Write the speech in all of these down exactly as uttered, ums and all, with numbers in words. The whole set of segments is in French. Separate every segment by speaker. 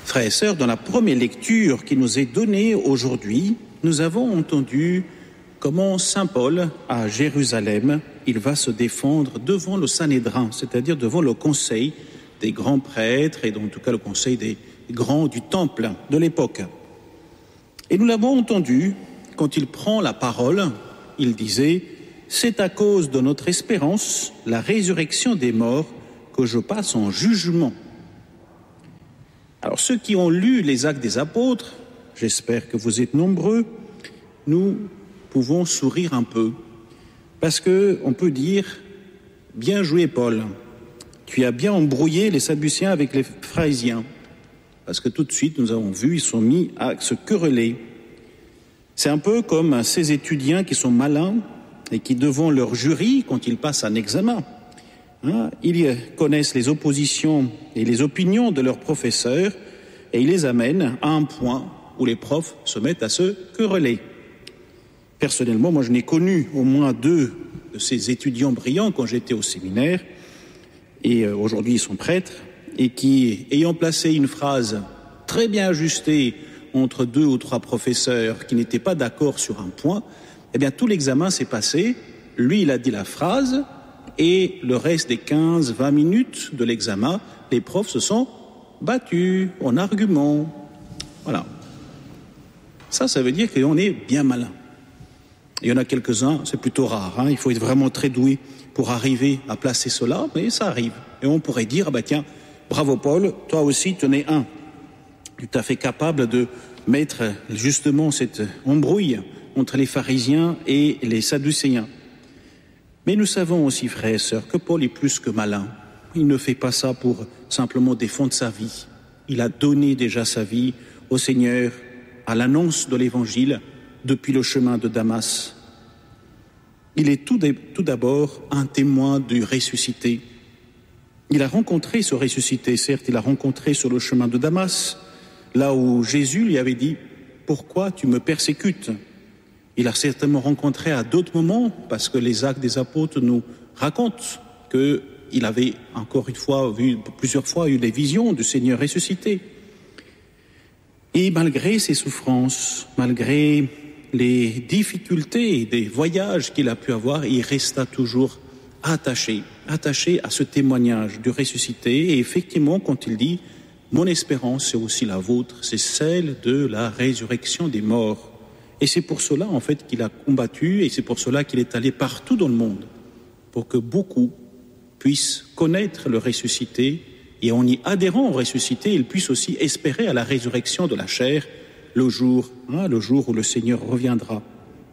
Speaker 1: Frères et sœurs, dans la première lecture qui nous est donnée aujourd'hui, nous avons entendu comment saint Paul, à Jérusalem, il va se défendre devant le Sanhédrin, c'est-à-dire devant le conseil des grands prêtres et en tout cas le conseil des grands du temple de l'époque. Et nous l'avons entendu, quand il prend la parole, il disait « C'est à cause de notre espérance, la résurrection des morts, que je passe en jugement. » Alors ceux qui ont lu les Actes des Apôtres, j'espère que vous êtes nombreux, nous pouvons sourire un peu, parce qu'on peut dire « Bien joué Paul, tu as bien embrouillé les Sadducéens avec les Pharisiens. » Parce que tout de suite, nous avons vu, ils sont mis à se quereller. C'est un peu comme ces étudiants qui sont malins et qui, devant leur jury, quand ils passent un examen, hein, ils connaissent les oppositions et les opinions de leurs professeurs et ils les amènent à un point où les profs se mettent à se quereller. Personnellement, moi je n'ai connu au moins deux de ces étudiants brillants quand j'étais au séminaire, et euh, aujourd'hui ils sont prêtres, et qui, ayant placé une phrase très bien ajustée entre deux ou trois professeurs qui n'étaient pas d'accord sur un point, eh bien tout l'examen s'est passé, lui il a dit la phrase, et le reste des quinze vingt minutes de l'examen, les profs se sont battus en argument. Voilà. Ça, ça veut dire qu'on est bien malin. Il y en a quelques-uns, c'est plutôt rare, hein, il faut être vraiment très doué pour arriver à placer cela, mais ça arrive. Et on pourrait dire, ah bah tiens, bravo Paul, toi aussi tu en es un. Tu t'as fait capable de mettre justement cette embrouille entre les pharisiens et les sadducéens. Mais nous savons aussi, frères et sœurs, que Paul est plus que malin. Il ne fait pas ça pour simplement défendre sa vie. Il a donné déjà sa vie au Seigneur à l'annonce de l'Évangile depuis le chemin de Damas. Il est tout d'abord un témoin du ressuscité. Il a rencontré ce ressuscité, certes, il a rencontré sur le chemin de Damas, là où Jésus lui avait dit « Pourquoi tu me persécutes ?» Il a certainement rencontré à d'autres moments, parce que les Actes des Apôtres nous racontent qu'il avait encore une fois vu, plusieurs fois eu des visions du Seigneur ressuscité. Et malgré ses souffrances, malgré les difficultés des voyages qu'il a pu avoir, il resta toujours attaché, attaché à ce témoignage du ressuscité. Et effectivement, quand il dit « Mon espérance, c'est aussi la vôtre, c'est celle de la résurrection des morts ». Et c'est pour cela, en fait, qu'il a combattu et c'est pour cela qu'il est allé partout dans le monde, pour que beaucoup puissent connaître le ressuscité et en y adhérant au ressuscité, ils puissent aussi espérer à la résurrection de la chair le jour, hein, le jour où le Seigneur reviendra.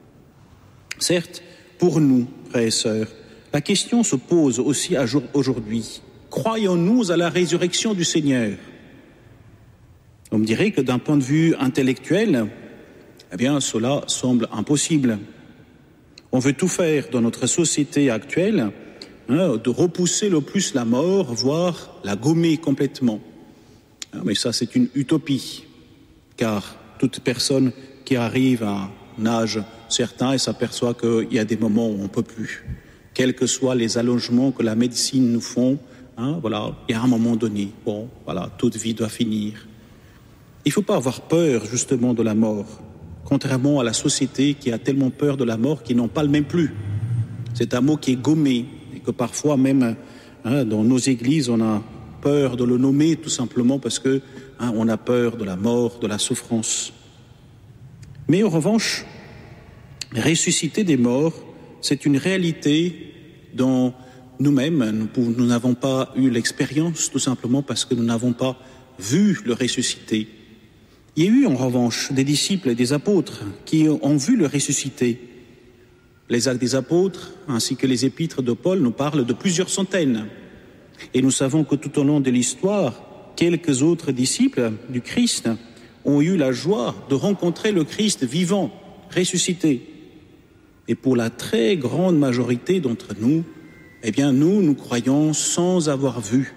Speaker 1: Certes, pour nous, frères et sœurs, la question se pose aussi à jour, aujourd'hui. Croyons-nous à la résurrection du Seigneur ? On me dirait que d'un point de vue intellectuel, eh bien, cela semble impossible. On veut tout faire dans notre société actuelle, hein, de repousser le plus la mort, voire la gommer complètement. Mais ça, c'est une utopie, car toute personne qui arrive à un âge certain et s'aperçoit qu'il y a des moments où on ne peut plus. Quels que soient les allongements que la médecine nous font, hein, voilà, il y a un moment donné, bon, voilà, toute vie doit finir. Il ne faut pas avoir peur, justement, de la mort, contrairement à la société qui a tellement peur de la mort qu'ils n'en parle même plus. C'est un mot qui est gommé, et que parfois même, hein, dans nos églises, on a peur de le nommer, tout simplement parce que hein, on a peur de la mort, de la souffrance. Mais en revanche, ressusciter des morts, c'est une réalité dont nous-mêmes, nous, nous n'avons pas eu l'expérience, tout simplement parce que nous n'avons pas vu le ressuscité. Il y a eu en revanche des disciples et des apôtres qui ont vu le ressuscité. Les Actes des Apôtres ainsi que les épîtres de Paul nous parlent de plusieurs centaines. Et nous savons que tout au long de l'histoire, quelques autres disciples du Christ ont eu la joie de rencontrer le Christ vivant, ressuscité. Et pour la très grande majorité d'entre nous, eh bien nous, nous croyons sans avoir vu.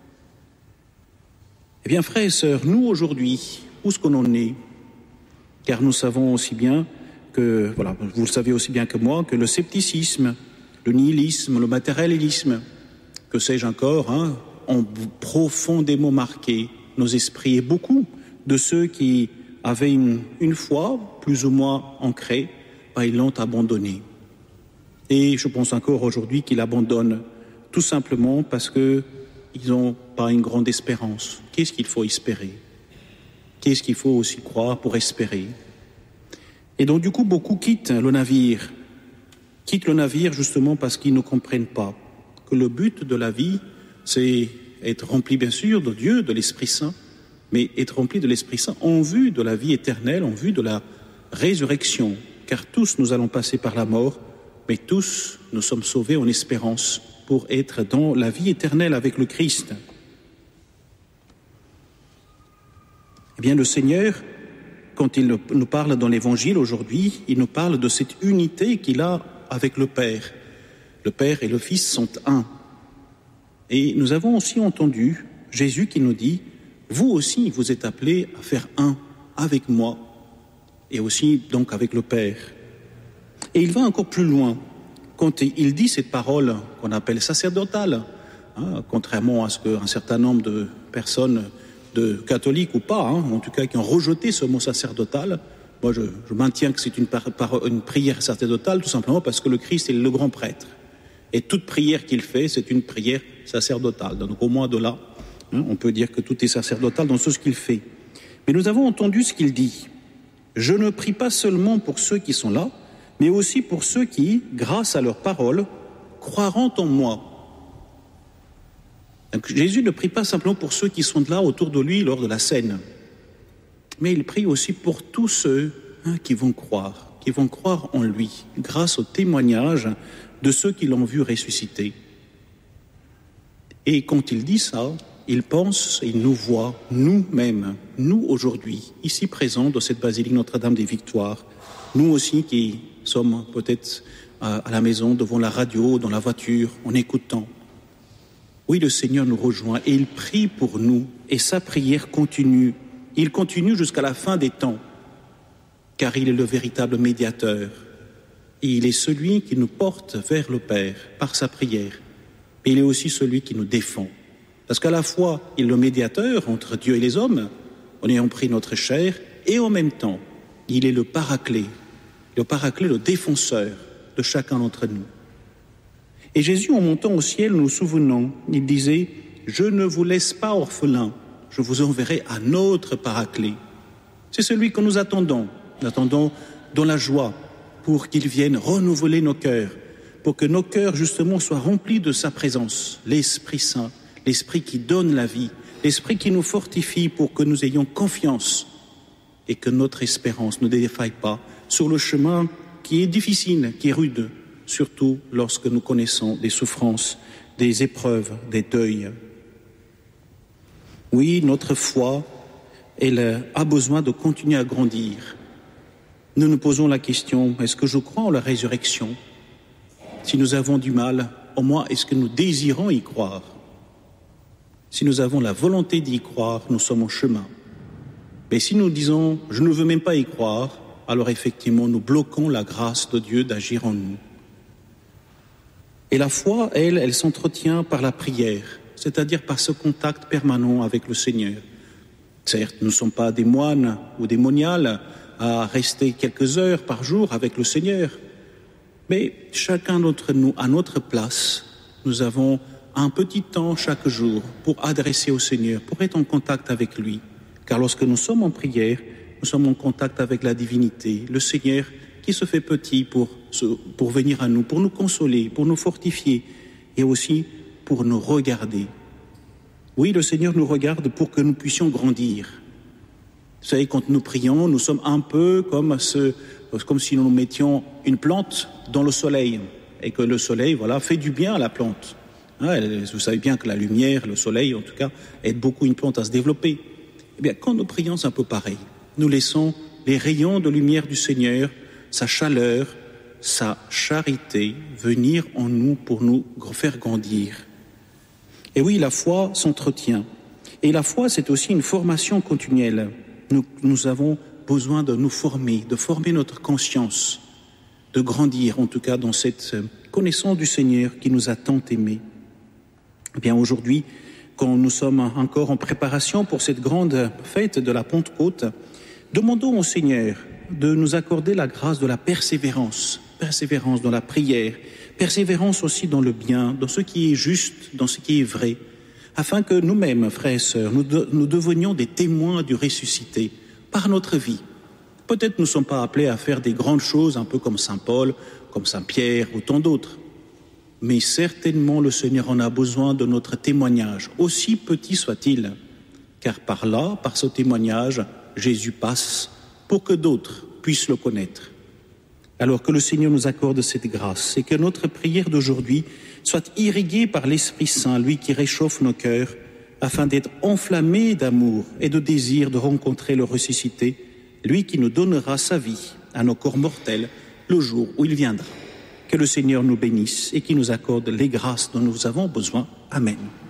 Speaker 1: Eh bien frères et sœurs, nous aujourd'hui, où est-ce qu'on en est ? Car nous savons aussi bien que, voilà, vous le savez aussi bien que moi, que le scepticisme, le nihilisme, le matérialisme, que sais-je encore, hein, ont profondément marqué nos esprits. Et beaucoup de ceux qui avaient une, une foi plus ou moins ancrée, ben, ils l'ont abandonnée. Et je pense encore aujourd'hui qu'ils l'abandonnent tout simplement parce qu'ils n'ont pas une grande espérance. Qu'est-ce qu'il faut espérer? Qu'est-ce qu'il faut aussi croire pour espérer? Et donc du coup, beaucoup quittent le navire. Quittent le navire justement parce qu'ils ne comprennent pas que le but de la vie, c'est être rempli bien sûr de Dieu, de l'Esprit Saint, mais être rempli de l'Esprit Saint en vue de la vie éternelle, en vue de la résurrection. Car tous nous allons passer par la mort, mais tous nous sommes sauvés en espérance pour être dans la vie éternelle avec le Christ. Eh bien, le Seigneur, quand il nous parle dans l'Évangile aujourd'hui, il nous parle de cette unité qu'il a avec le Père. Le Père et le Fils sont un. Et nous avons aussi entendu Jésus qui nous dit « Vous aussi, vous êtes appelés à faire un avec moi et aussi donc avec le Père. » Et il va encore plus loin. Quand il dit cette parole qu'on appelle sacerdotale, hein, contrairement à ce qu'un certain nombre de personnes, de catholiques ou pas, hein, en tout cas qui ont rejeté ce mot sacerdotal, moi je, je maintiens que c'est une, par, par, une prière sacerdotale tout simplement parce que le Christ est le grand prêtre. Et toute prière qu'il fait, c'est une prière sacerdotale. Donc au moins de là, hein, on peut dire que tout est sacerdotal dans tout ce qu'il fait. Mais nous avons entendu ce qu'il dit. « Je ne prie pas seulement pour ceux qui sont là, mais aussi pour ceux qui, grâce à leur parole, croiront en moi. » Donc Jésus ne prie pas simplement pour ceux qui sont là autour de lui lors de la scène, mais il prie aussi pour tous ceux hein, qui vont croire, qui vont croire en lui, grâce au témoignage de ceux qui l'ont vu ressusciter. Et quand il dit ça, il pense et il nous voit, nous-mêmes, nous aujourd'hui, ici présents dans cette basilique Notre-Dame des Victoires, nous aussi qui sommes peut-être à la maison, devant la radio, dans la voiture, en écoutant. Oui, le Seigneur nous rejoint et il prie pour nous et sa prière continue. Il continue jusqu'à la fin des temps, car il est le véritable médiateur. Et il est celui qui nous porte vers le Père par sa prière. Et il est aussi celui qui nous défend. Parce qu'à la fois, il est le médiateur entre Dieu et les hommes, en ayant pris notre chair, et en même temps, il est le paraclet, le paraclet, le défenseur de chacun d'entre nous. Et Jésus, en montant au ciel, nous nous souvenons, il disait « Je ne vous laisse pas orphelins, je vous enverrai un autre paraclet. » C'est celui que nous attendons, nous attendons dans la joie, pour qu'il vienne renouveler nos cœurs, pour que nos cœurs justement soient remplis de sa présence, l'Esprit Saint, l'Esprit qui donne la vie, l'Esprit qui nous fortifie pour que nous ayons confiance et que notre espérance ne défaille pas sur le chemin qui est difficile, qui est rude, surtout lorsque nous connaissons des souffrances, des épreuves, des deuils. Oui, notre foi, elle a besoin de continuer à grandir. Nous nous posons la question, est-ce que je crois en la résurrection? Si nous avons du mal, au moins est-ce que nous désirons y croire? Si nous avons la volonté d'y croire, nous sommes en chemin. Mais si nous disons, je ne veux même pas y croire, alors effectivement, nous bloquons la grâce de Dieu d'agir en nous. Et la foi, elle, elle s'entretient par la prière, c'est-à-dire par ce contact permanent avec le Seigneur. Certes, nous ne sommes pas des moines ou des moniales à rester quelques heures par jour avec le Seigneur, mais chacun d'entre nous, à notre place, nous avons un petit temps chaque jour pour adresser au Seigneur, pour être en contact avec lui. Car lorsque nous sommes en prière, nous sommes en contact avec la divinité, le Seigneur qui se fait petit pour, pour venir à nous, pour nous consoler, pour nous fortifier et aussi pour nous regarder. Oui, le Seigneur nous regarde pour que nous puissions grandir. Vous savez, quand nous prions, nous sommes un peu comme, ce, comme si nous mettions une plante dans le soleil et que le soleil, voilà, fait du bien à la plante. Hein, vous savez bien que la lumière, le soleil, en tout cas, aide beaucoup une plante à se développer. Eh bien, quand nous prions, c'est un peu pareil. Nous laissons les rayons de lumière du Seigneur, sa chaleur, sa charité venir en nous pour nous faire grandir. Et oui, la foi s'entretient. Et la foi, c'est aussi une formation continuelle. Nous, nous avons besoin de nous former, de former notre conscience, de grandir en tout cas dans cette connaissance du Seigneur qui nous a tant aimés. Eh bien aujourd'hui, quand nous sommes encore en préparation pour cette grande fête de la Pentecôte, demandons au Seigneur de nous accorder la grâce de la persévérance, persévérance dans la prière, persévérance aussi dans le bien, dans ce qui est juste, dans ce qui est vrai, afin que nous-mêmes, frères et sœurs, nous, de, nous devenions des témoins du ressuscité par notre vie. Peut-être nous ne sommes pas appelés à faire des grandes choses, un peu comme saint Paul, comme saint Pierre ou tant d'autres. Mais certainement le Seigneur en a besoin de notre témoignage, aussi petit soit-il, car par là, par ce témoignage, Jésus passe pour que d'autres puissent le connaître. Alors que le Seigneur nous accorde cette grâce et que notre prière d'aujourd'hui soit irriguée par l'Esprit Saint, lui qui réchauffe nos cœurs, afin d'être enflammés d'amour et de désir de rencontrer le ressuscité, lui qui nous donnera sa vie à nos corps mortels le jour où il viendra. Que le Seigneur nous bénisse et qu'il nous accorde les grâces dont nous avons besoin. Amen.